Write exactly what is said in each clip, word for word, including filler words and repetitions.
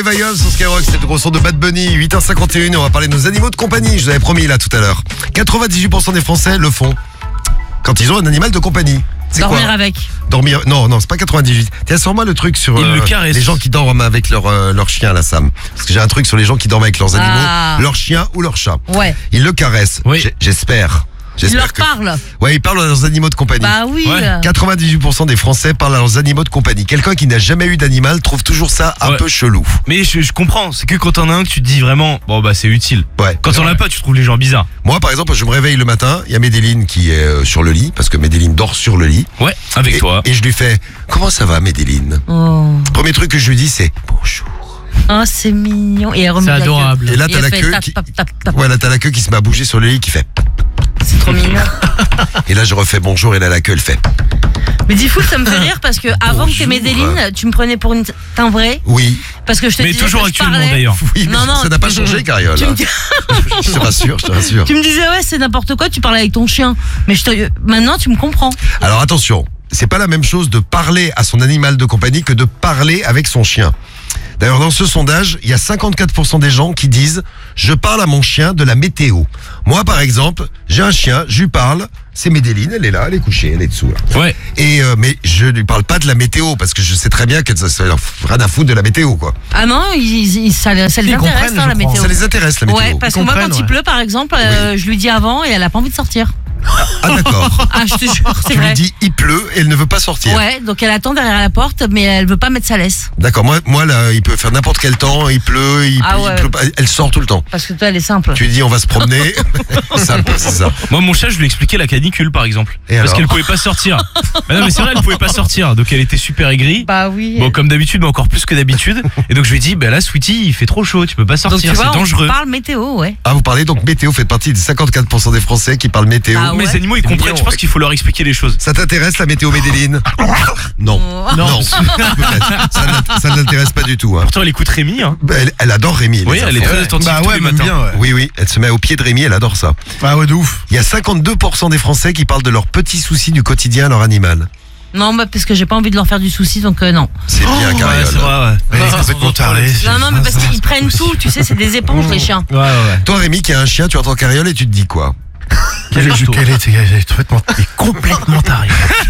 Viols sur Skyrock, c'est le gros son de Bad Bunny, huit heures cinquante et une, et on va parler de nos animaux de compagnie, je vous avais promis là tout à l'heure. quatre-vingt-dix-huit pour cent des Français le font quand ils ont un animal de compagnie. C'est Dormir quoi avec. Dormir, non, non, c'est pas quatre-vingt-dix-huit. Tiens, sors-moi le truc sur Il euh, le caresse. les gens qui dorment avec leur, euh, leur chien, là, Sam. Parce que j'ai un truc sur les gens qui dorment avec leurs animaux, Ah. leur chien ou leur chat. Ouais. Ils le caressent, Oui. J'- j'espère. Il J'espère leur que... parle. Ouais, ils parlent à leurs animaux de compagnie. Bah oui. Ouais. quatre-vingt-dix-huit pour cent des Français parlent à leurs animaux de compagnie. Quelqu'un qui n'a jamais eu d'animal trouve toujours ça un Ouais. peu chelou. Mais je, je comprends, c'est que quand t'en as un que tu te dis vraiment, bon bah c'est utile. Ouais. Quand t'en as pas, tu trouves les gens bizarres. Moi, par exemple, je me réveille le matin, il y a Médéline qui est euh, sur le lit, parce que Médéline dort sur le lit. Ouais, avec et, toi. Et je lui fais, comment ça va, Médéline? Oh, Premier truc que je lui dis, c'est bonjour. oh c'est mignon. Et elle remet C'est la queue. adorable. Et là, Et t'as elle la fait queue tap, qui... tap, tap, tap. Ouais, là, t'as la queue qui se met à bouger sur le lit, qui fait... C'est trop mignon. Et là, je refais bonjour, et là, la queue, elle fait... Mais dis fou, ça me fait rire parce que avant que Bonjour. t'aies Médéline, tu me prenais pour une timbrée. Oui. Parce que je te Mais disais toujours que je actuellement parlais. d'ailleurs. Oui, mais Non, non. ça n'a pas changé, Cariole. Tu me, Je te rassure, je te rassure. tu me disais ouais c'est n'importe quoi, tu parlais avec ton chien. Mais je te, maintenant tu me comprends. Alors attention, c'est pas la même chose de parler à son animal de compagnie que de parler avec son chien. D'ailleurs, dans ce sondage, il y a cinquante-quatre pour cent des gens qui disent « Je parle à mon chien de la météo ». Moi, par exemple, j'ai un chien, je lui parle, c'est Médéline, elle est là, elle est couchée, elle est dessous. Là. Ouais. Et euh, mais je lui parle pas de la météo, parce que je sais très bien que ça ça leur fout rien à foutre de la météo, quoi. Ah non, ils, ils- ça, ça les Ils intéresse comprennent, hein, la je crois. météo. Ça les intéresse, la météo. Ouais, parce que moi comprennent, quand il ouais. pleut par exemple, euh, je lui dis avant et elle a pas envie de sortir. Ah d'accord. Ah je te jure, c'est Tu lui vrai. dis « Il pleut » et elle ne veut pas sortir. Ouais, donc elle attend derrière la porte, mais elle veut pas mettre sa laisse. D'accord, moi, moi là, il peut faire n'importe quel temps, il pleut, il, Ah il ouais. pleut pas, elle sort tout le temps. Parce que toi elle est simple. Tu lui dis « On va se promener », simple, c'est ça. Moi mon chat je lui ai expliqué la canicule par exemple. Et parce alors qu'elle pouvait pas sortir. Bah non mais c'est vrai elle pouvait pas sortir. Donc elle était super aigrie. Bah oui. Bon comme d'habitude mais encore plus que d'habitude. Et donc je lui ai dit bah là Sweetie il fait trop chaud, tu peux pas donc tu sortir, vois, c'est dangereux. on parle météo, ouais. Ah, vous parlez donc météo, faites partie des cinquantaque pour cent des Français qui parlent météo. Ah ouais. Mais les animaux ils comprennent, je pense qu'il faut leur expliquer les choses. Ça t'intéresse la météo Médéline? Non. Oh. Non. ça n'int- ça ne l'intéresse pas du tout. Hein. Pourtant elle écoute Rémi hein. Bah, Elle, elle adore Rémi. Oui les elle est enfants. très attentive Bah tous ouais, les même matins. bien, ouais. Oui, oui, elle se met au pied de Rémi, elle adore ça. Bah ouais, de ouf. Il y a cinquante-deux pour cent des Français qui parlent de leurs petits soucis du quotidien à leur animal. Non, bah, parce que j'ai pas envie de leur faire du souci, donc euh, non. C'est bien, Ouais, Cariole. c'est vrai ouais. Elle est complètement tarée. Non, non, mais parce qu'ils prennent tout, tu sais, c'est des éponges les chiens. Ouais ouais ouais. Toi, Rémi, qui a un chien, tu entends Cariole et tu te dis quoi? Quelle Partout. est complètement, elle est complètement tarée.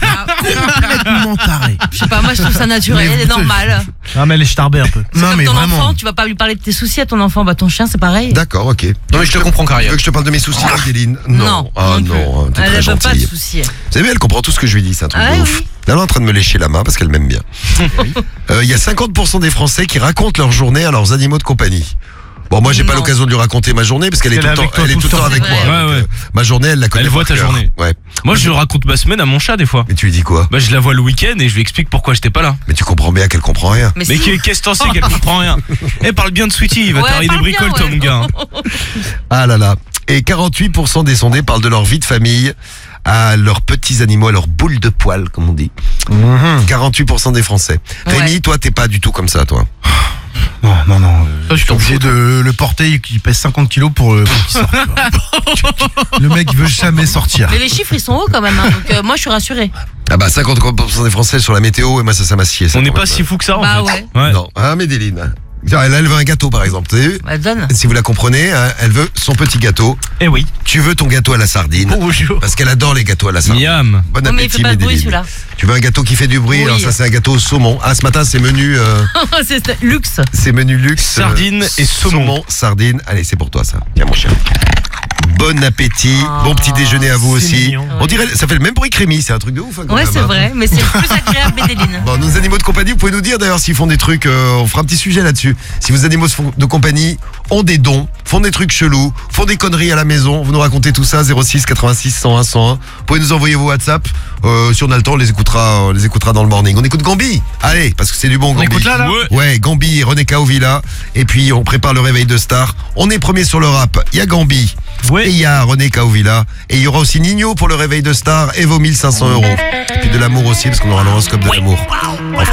Complètement tarée. Je sais pas, moi je trouve ça naturel, Mais c'est vous- normal. Ah mais elle est starbée un peu. C'est Non comme mais ton vraiment. enfant, tu vas pas lui parler de tes soucis à ton enfant, bah ton chien c'est pareil. D'accord, ok. Non mais je te comprends Tu veux Cariole. que je te parle de mes soucis, Médéline? Non, Ah non plus. non, t'es Elle très elle veut pas de gentille. soucis. Vous savez, elle comprend tout ce que je lui dis, c'est un truc Ah de oui. ouf. Elle est en train de me lécher la main parce qu'elle m'aime bien. Euh, Il y a cinquante pour cent des Français qui racontent leur journée à leurs animaux de compagnie. Bon, moi, j'ai pas Non. l'occasion de lui raconter ma journée parce qu'elle est Elle tout est le temps, avec toi elle est tout tout le le temps temps. avec C'est moi. vrai. donc, Ouais, ouais. euh, Ma journée, elle la connaît Elle voit par ta cœur. journée. Ouais. Moi je raconte ma semaine à mon chat des fois. Mais tu lui dis quoi? Bah je la vois le week-end et je lui explique pourquoi j'étais pas là. Mais tu comprends bien qu'elle comprend rien. Mais, Mais si. qui- qu'est-ce que t'en sais qu'elle comprend rien? Eh parle bien de Sweetie, il va Ouais, t'arriver des parle bien, bricoles toi ouais. mon gars. Ah là là. Et quarante-huit pour cent des sondés parlent de leur vie de famille à leurs petits animaux, à leurs boules de poils, comme on dit. quarante-huit pour cent des Français. Ouais. Rémi, toi, t'es pas du tout comme ça, toi. Non non non. Toi, Je suis t'en obligé fous, de le porter, il pèse cinquante kilos pour, euh, pour qu'il sorte. tu vois. Le mec il veut jamais sortir. Mais les chiffres ils sont hauts quand même, hein, donc euh, moi je suis rassurée. Ah bah, cinquante pour cent des Français sur la météo, et moi, ça, ça m'a scié. ça, On n'est quand pas même. si fou que ça en Bah fait. ouais. Non. Ah, Médéline. Tiens, elle, elle veut un gâteau, par exemple. T'as vu? Bah donne. Si vous la comprenez, hein, elle veut son petit gâteau. Eh oui. Tu veux ton gâteau à la sardine. Bonjour. Parce qu'elle adore les gâteaux à la sardine. Miam. Bon Oh, mais il appétit, fait pas de bruit Médéline. celui-là. Tu veux un gâteau qui fait du bruit? Oui. Alors ça, c'est un gâteau au saumon. Ah, ce matin, c'est menu, euh, c'est c'est luxe. c'est menu luxe. Sardine et saumon. Sardine. Allez, c'est pour toi, ça. Viens, mon chien. Bon appétit. Oh, Bon petit déjeuner à vous c'est aussi. mignon. On dirait, ça fait le même bruit que Rémi. C'est un truc de ouf, hein, quand Ouais, même, c'est hein. vrai, mais c'est plus agréable Médéline. Bon, nos animaux de compagnie, vous pouvez nous dire d'ailleurs s'ils font des trucs, euh, on fera un petit sujet là-dessus. Si vos animaux de compagnie ont des dons, font des trucs chelous, font des conneries à la maison, vous nous racontez tout ça, zéro six quatre-vingt-six cent un cent un. Vous pouvez nous envoyer vos WhatsApp, euh, si on a le temps, on les écoutera, on les écoutera dans le morning. On écoute Gambi. Allez, parce que c'est du bon Gambi. écoute là, là Ouais. Ouais, Gambi et René Kaovilla. Et puis on prépare le réveil de star. On est premier sur le rap. Il y a Gambi. Ouais. Et il y a René Kaovilla. Et il y aura aussi Nino pour le réveil de star et vos mille cinq cents euros. Et puis de l'amour aussi, parce qu'on aura l'horoscope de l'amour.